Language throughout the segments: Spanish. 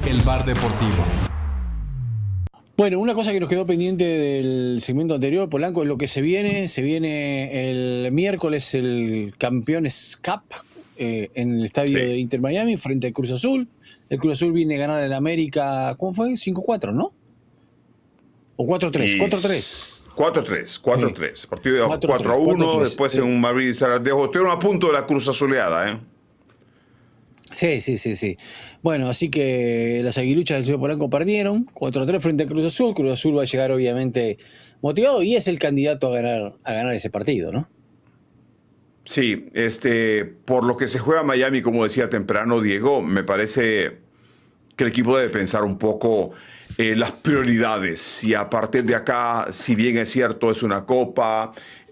el bar deportivo. Bueno, una cosa que nos quedó pendiente del segmento anterior, Polanco, es lo que se viene. Se viene el miércoles el Campeones Cup en el estadio de Inter Miami frente al Cruz Azul. El Cruz Azul viene a ganar el América, ¿cómo fue? 5-4, ¿no? ¿O 4-3? 4-3. 4-3. Sí. Partido de 4-1, después en un Madrid y Zaragoza. Estuvieron a punto de la Cruz Azuleada, ¿eh? Sí. Bueno, así que las aguiluchas del señor Polanco perdieron 4-3 frente al Cruz Azul. Cruz Azul va a llegar obviamente motivado y es el candidato a ganar ese partido, ¿no? Sí, por lo que se juega Miami, como decía temprano Diego, me parece que el equipo debe pensar un poco las prioridades. Y a partir de acá, si bien es cierto, es una copa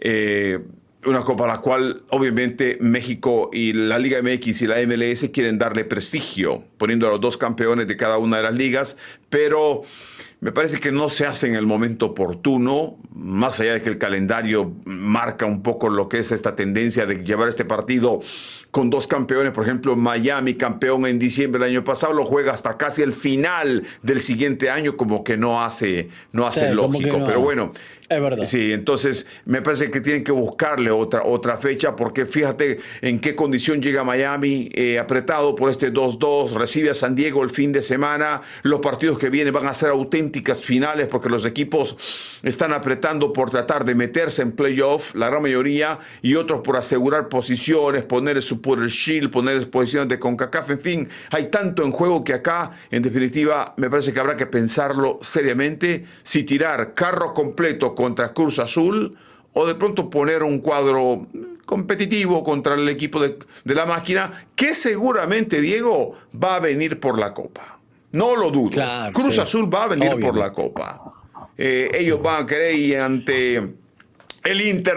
a la cual obviamente México y la Liga MX y la MLS quieren darle prestigio, poniendo a los dos campeones de cada una de las ligas, pero me parece que no se hace en el momento oportuno, más allá de que el calendario marca un poco lo que es esta tendencia de llevar este partido con dos campeones. Por ejemplo, Miami, campeón en diciembre del año pasado, lo juega hasta casi el final del siguiente año, como que no hace lógico. No. Pero bueno, es verdad. Sí, entonces me parece que tienen que buscarle otra fecha, porque fíjate en qué condición llega Miami, apretado por este 2-2, recibe a San Diego el fin de semana. Los partidos que vienen van a ser auténticas finales, porque los equipos están apretando por tratar de meterse en playoff, la gran mayoría, y otros por asegurar posiciones, poner su Super Shield, poner posiciones de CONCACAF. En fin, hay tanto en juego que acá, en definitiva, me parece que habrá que pensarlo seriamente, si tirar carro completo contra Cruz Azul o de pronto poner un cuadro competitivo contra el equipo de la máquina, que seguramente, Diego, va a venir por la Copa. No lo dudo. Claro, Cruz Azul va a venir por la Copa. Ellos van a querer ir ante el Inter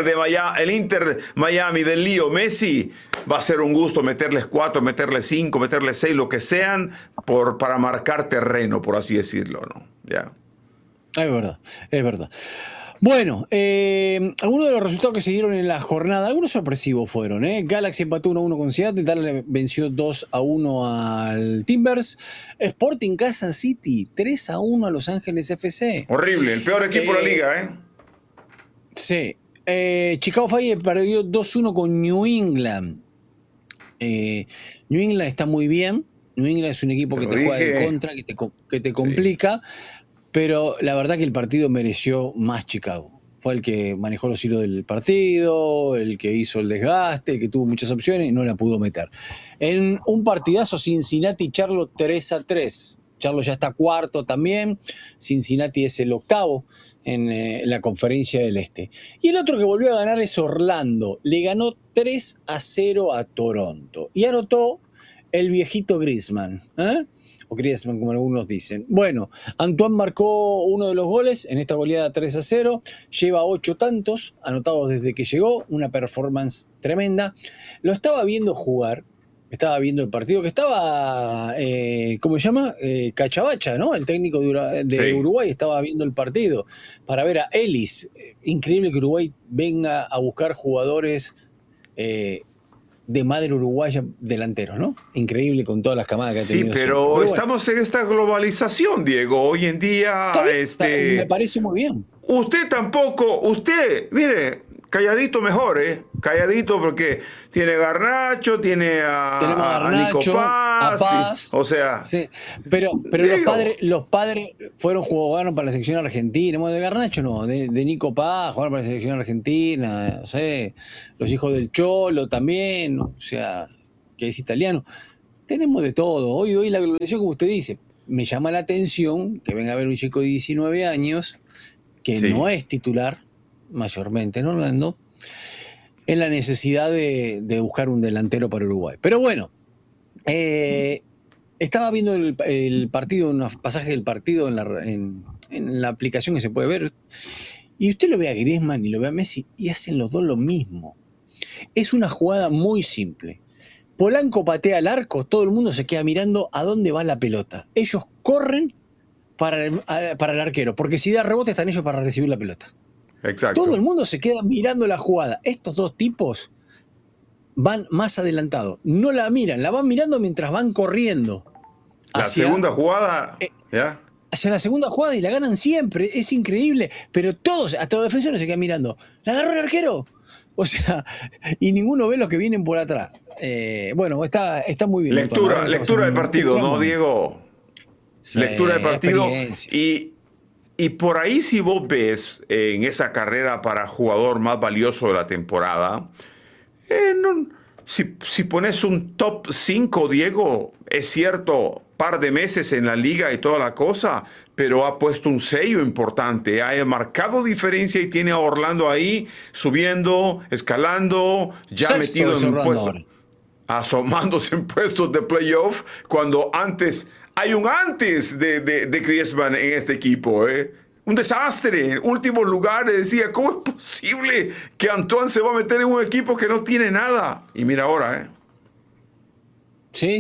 Miami del Lío Messi. Va a ser un gusto meterles 4, meterles 5, meterles 6, lo que sean, para marcar terreno, por así decirlo, ¿no? Ya. Es verdad. Bueno, algunos de los resultados que se dieron en la jornada, algunos sorpresivos fueron, ¿eh? Galaxy empató 1-1 con Seattle, Dallas venció 2-1 al Timbers, Sporting Kansas City 3-1 a Los Ángeles FC. Horrible, el peor equipo de la liga, ¿eh? Sí. Chicago Fire perdió 2-1 con New England. New England está muy bien. New England es un equipo que te juega de contra, que te complica. Pero la verdad que el partido mereció más Chicago. Fue el que manejó los hilos del partido, el que hizo el desgaste, el que tuvo muchas opciones y no la pudo meter. En un partidazo, Cincinnati-Charlotte 3-3. Charlotte ya está cuarto también. Cincinnati es el octavo en la conferencia del Este. Y el otro que volvió a ganar es Orlando. Le ganó 3-0 a Toronto. Y anotó el viejito Griezmann. O Griezmann, como algunos dicen. Bueno, Antoine marcó uno de los goles en esta goleada 3-0. Lleva 8 tantos anotados desde que llegó. Una performance tremenda. Lo estaba viendo jugar. Estaba viendo el partido que estaba, ¿cómo se llama? Cachabacha, ¿no? El técnico de Uruguay estaba viendo el partido para ver a Ellis. Increíble que Uruguay venga a buscar jugadores de madre uruguaya delanteros, ¿no? Increíble con todas las camadas que ha tenido. Sí, pero bueno, estamos en esta globalización, Diego. Hoy en día... me parece muy bien. Usted, mire, calladito mejor, ¿eh? Calladito porque tiene Garnacho, tiene a Nico Paz. O sea... Sí, pero los padres jugaron para la selección argentina. Bueno, de Garnacho no, de Nico Paz, jugaron para la selección argentina, no sé. Los hijos del Cholo también, o sea, que es italiano. Tenemos de todo. Hoy la globalización, como usted dice, me llama la atención que venga a ver un chico de 19 años que no es titular, mayormente en Orlando, en la necesidad de buscar un delantero para Uruguay. Pero bueno, estaba viendo el partido, un pasaje del partido en la aplicación que se puede ver, y usted lo ve a Griezmann y lo ve a Messi y hacen los dos lo mismo. Es una jugada muy simple. Polanco patea al arco, todo el mundo se queda mirando a dónde va la pelota. Ellos corren para el arquero, porque si da rebote están ellos para recibir la pelota. Exacto. Todo el mundo se queda mirando la jugada. Estos dos tipos van más adelantados. No la miran, la van mirando mientras van corriendo La segunda jugada, ¿ya? Hacia la segunda jugada y la ganan siempre, es increíble, pero todos, hasta los defensores se quedan mirando. ¿La agarró el arquero? O sea, y ninguno ve los que vienen por atrás. Bueno, está muy bien. Lectura de partido, ¿no, Diego? Sí, lectura de partido. Y por ahí, si vos ves en esa carrera para jugador más valioso de la temporada, si pones un top 5, Diego, es cierto, par de meses en la liga y toda la cosa, pero ha puesto un sello importante, ha marcado diferencia y tiene a Orlando ahí subiendo, escalando, ya sexto metido en puestos, asomándose en puestos de playoff, cuando hay un antes de Griezmann en este equipo, Un desastre, últimos lugares, decía, ¿cómo es posible que Antoine se va a meter en un equipo que no tiene nada? Y mira ahora, Sí.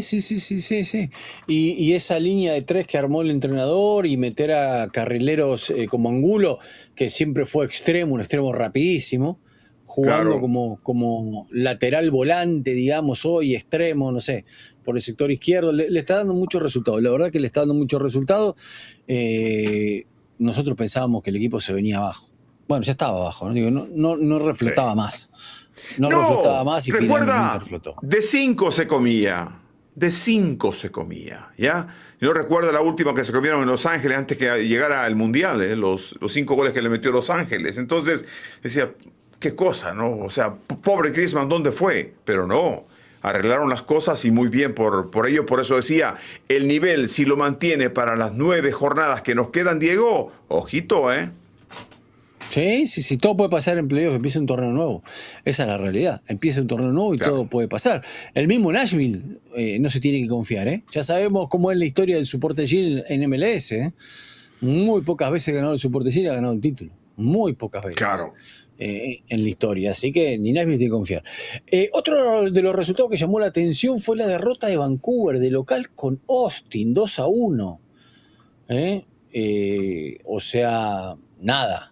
Y esa línea de 3 que armó el entrenador y meter a carrileros como Angulo, que siempre fue un extremo rapidísimo, jugando como lateral volante, digamos, hoy extremo, no sé, por el sector izquierdo, le está dando muchos resultados. La verdad que le está dando muchos resultados. Nosotros pensábamos que el equipo se venía abajo. Bueno, ya estaba abajo, ¿no? Digo, no reflotaba más. No reflotaba más y finalmente reflotó. De 5 se comía. ¿Ya? Yo recuerdo la última que se comieron en Los Ángeles antes que llegara el Mundial, los 5 goles que le metió Los Ángeles. Entonces, decía, qué cosa, ¿no? O sea, pobre Griezmann, ¿dónde fue? Pero no, arreglaron las cosas y muy bien por ello. Por eso decía, el nivel, si lo mantiene para las 9 jornadas que nos quedan, Diego, ojito, Sí, todo puede pasar en playoff, empieza un torneo nuevo. Esa es la realidad. Empieza un torneo nuevo y todo puede pasar. El mismo Nashville no se tiene que confiar, Ya sabemos cómo es la historia del Support Shield en MLS, Muy pocas veces ganó el Support Shield y ha ganado el título. Muy pocas veces. Claro. En la historia. Así que ni Nashville tiene que confiar. Otro de los resultados que llamó la atención fue la derrota de Vancouver de local con Austin, 2-1. O sea, nada.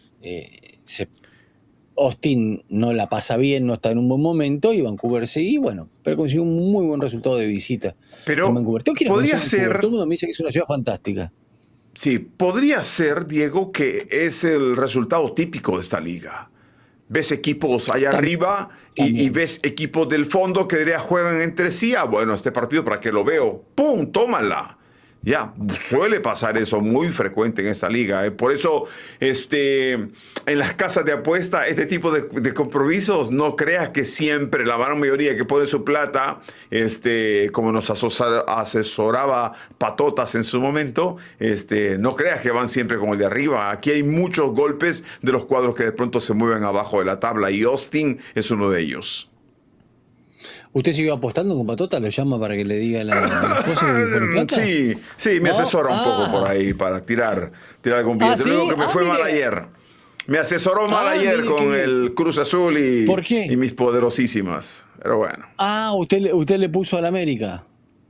Austin no la pasa bien, no está en un buen momento y Vancouver sí, pero consiguió un muy buen resultado de visita. Pero en Vancouver. podría ser. Todo el mundo me dice que es una ciudad fantástica. Sí, podría ser, Diego, que es el resultado típico de esta liga. Ves equipos allá arriba y ves equipos del fondo que juegan entre sí. Bueno, este partido para que lo veo. ¡Pum! ¡Tómala! Ya, suele pasar eso muy frecuente en esta liga. Por eso, en las casas de apuesta, este tipo de compromisos, no creas que siempre la gran mayoría que pone su plata, como nos asesoraba Patotas en su momento, no creas que van siempre como el de arriba. Aquí hay muchos golpes de los cuadros que de pronto se mueven abajo de la tabla y Austin es uno de ellos. ¿Usted siguió apostando con Patota? ¿Lo llama para que le diga a la esposa que pone plata? Sí, me asesora un poco por ahí para tirar algún billete. ¿Sí? Lo único que me fue mal ayer. Me asesoró mal ayer con el Cruz Azul y mis poderosísimas. Pero bueno. Usted le puso al América.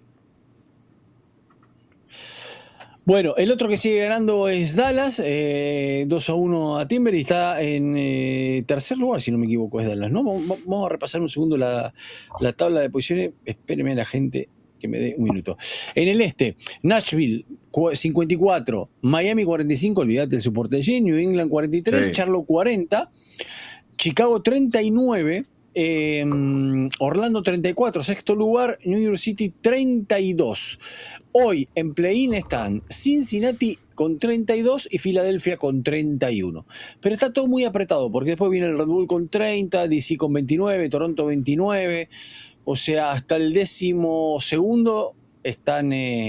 Bueno, el otro que sigue ganando es Dallas, 2-1 a Timber y está en tercer lugar, si no me equivoco, es Dallas, ¿no? Vamos a repasar un segundo la tabla de posiciones. Espérenme la gente que me dé un minuto. En el este, Nashville 54, Miami 45, olvídate el Support Shield, New England 43, Charlotte 40, Chicago 39, Orlando 34, sexto lugar, New York City 32. Hoy en play-in están Cincinnati con 32 y Filadelfia con 31. Pero está todo muy apretado porque después viene el Red Bull con 30, DC con 29, Toronto 29. O sea, hasta el 12º están